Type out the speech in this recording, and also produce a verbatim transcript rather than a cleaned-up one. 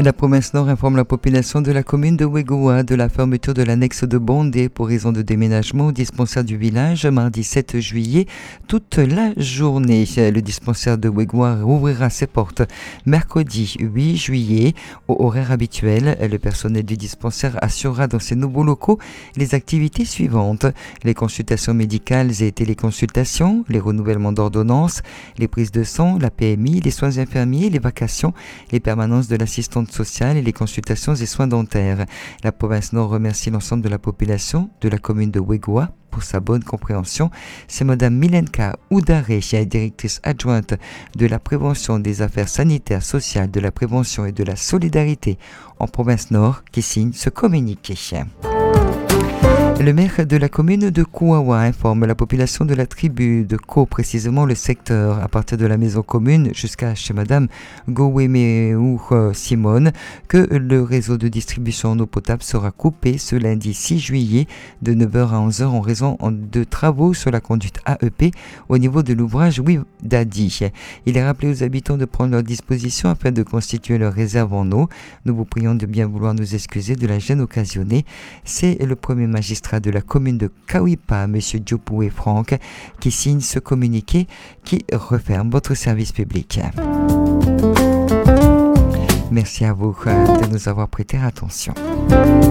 La province Nord informe la population de la commune de Wegoua de la fermeture de l'annexe de Bondé pour raison de déménagement au dispensaire du village mardi sept juillet toute la journée. Le dispensaire de Wegoua rouvrira ses portes mercredi huit juillet au horaire habituel. Le personnel du dispensaire assurera dans ses nouveaux locaux les activités suivantes: les consultations médicales et téléconsultations, les renouvellements d'ordonnances, les prises de sang, la P M I, les soins infirmiers, les vacations, les permanences de l'assistante sociale et les consultations et soins dentaires. La province Nord remercie l'ensemble de la population de la commune de Wegoua pour sa bonne compréhension. C'est Madame Milenka Oudaré, directrice adjointe de la prévention des affaires sanitaires, sociales, de la prévention et de la solidarité en province Nord, qui signe ce communiqué. Le maire de la commune de Kouawa informe la population de la tribu de Ko, précisément le secteur à partir de la maison commune jusqu'à chez Madame Gowemeu Simone, que le réseau de distribution en eau potable sera coupé ce lundi six juillet de neuf heures à onze heures en raison de travaux sur la conduite A E P au niveau de l'ouvrage Ouidadi. Il est rappelé aux habitants de prendre leurs dispositions afin de constituer leur réserve en eau. Nous vous prions de bien vouloir nous excuser de la gêne occasionnée. C'est le premier magistrat de la commune de Kawipa, M. Diopoué Franck, qui signe ce communiqué qui referme votre service public. Merci à vous de nous avoir prêté attention.